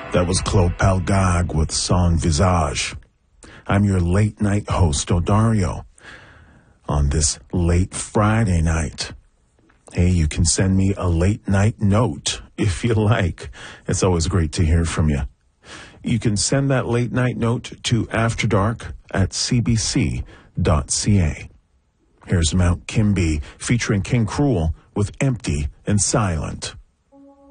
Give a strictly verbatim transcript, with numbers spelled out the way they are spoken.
That was Claude Palgag with Son Visage. I'm your late night host, Odario, on this late Friday night. Hey, you can send me a late night note if you like. It's always great to hear from you. You can send that late night note to afterdark at c b c dot c a. Here's Mount Kimby featuring King Cruel with Empty and Silent.